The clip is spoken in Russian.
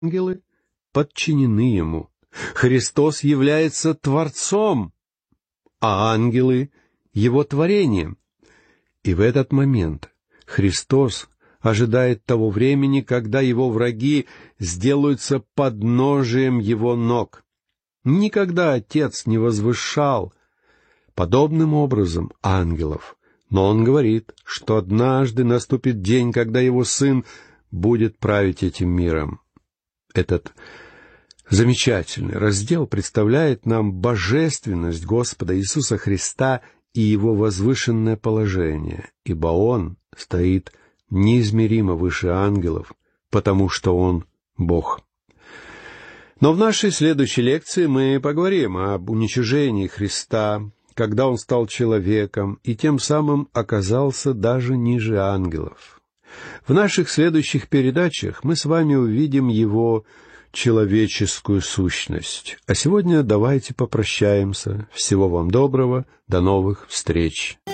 ангелы подчинены Ему. Христос является Творцом, а ангелы — Его творением. И в этот момент Христос ожидает того времени, когда Его враги сделаются подножием Его ног. Никогда Отец не возвышал подобным образом ангелов, но Он говорит, что однажды наступит день, когда Его Сын будет править этим миром. Этот замечательный раздел представляет нам божественность Господа Иисуса Христа и Его возвышенное положение, ибо Он стоит неизмеримо выше ангелов, потому что Он Бог. Но в нашей следующей лекции мы поговорим об уничижении Христа, когда Он стал человеком и тем самым оказался даже ниже ангелов. В наших следующих передачах мы с вами увидим Его человеческую сущность. А сегодня давайте попрощаемся. Всего вам доброго, до новых встреч.